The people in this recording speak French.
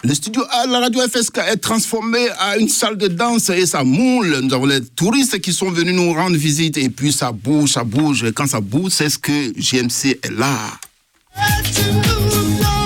Le studio A, la radio FSK est transformé à une salle de danse et ça moule. Nous avons les touristes qui sont venus nous rendre visite et puis ça bouge. Et quand ça bouge, c'est ce que JMC est là.